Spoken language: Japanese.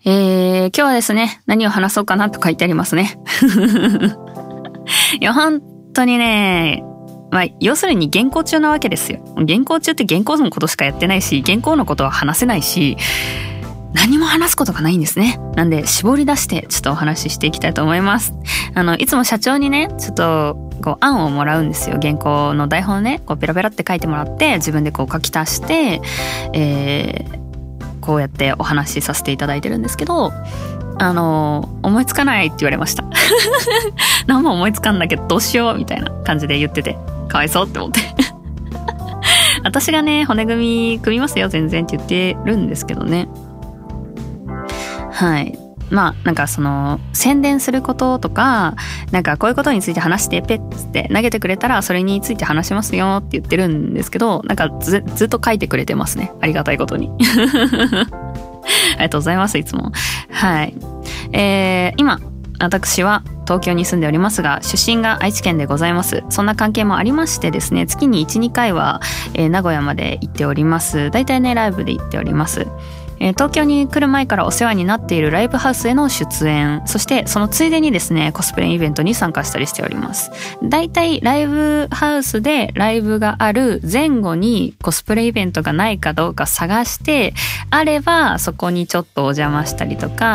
今日はですね、何を話そうかなと書いてありますね。いや、本当にね、要するに原稿中なわけですよ。原稿中って原稿のことしかやってないし、原稿のことは話せないし、何も話すことがないんですね。なんで、絞り出してちょっとお話ししていきたいと思います。いつも社長にね、ちょっと、案をもらうんですよ。原稿の台本をね、ペラペラって書いてもらって、自分で書き足して、こうやってお話しさせていただいてるんですけど、思いつかないって言われました。何も思いつかんだけどどうしようみたいな感じで言ってて、かわいそうって思って。私がね、骨組み組みますよ全然って言ってるんですけどね。はい。なんか宣伝することとか、なんかこういうことについて話してペッつって投げてくれたらそれについて話しますよって言ってるんですけど、なんかずっと書いてくれてますね。ありがたいことに。ありがとうございます、いつも。はい。今、私は東京に住んでおりますが、出身が愛知県でございます。そんな関係もありましてですね、月に1、2回は、名古屋まで行っております。だいたいね、ライブで行っております。東京に来る前からお世話になっているライブハウスへの出演、そしてそのついでにですね、コスプレイベントに参加したりしております。だいたいライブハウスでライブがある前後にコスプレイベントがないかどうか探して、あればそこにちょっとお邪魔したりとか、